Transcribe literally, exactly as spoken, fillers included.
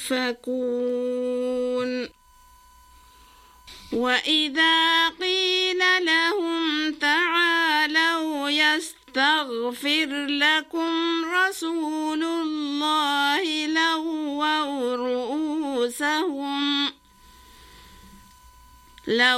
يؤفكون وإذا قيل لهم تعالوا يستغفر لكم رسول الله لووا رؤوسهم